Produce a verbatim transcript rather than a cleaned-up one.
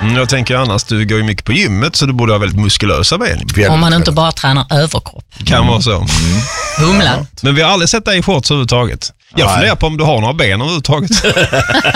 Mm, jag tänker annars, du går ju mycket på gymmet så du borde ha väldigt muskulösa ben. Väldigt Om man inte bara tränar överkropp. Kan mm. vara så. Mm. Humla. Men vi har aldrig sett dig i shorts överhuvudtaget. Jag funderar på om du har några ben överhuvudtaget.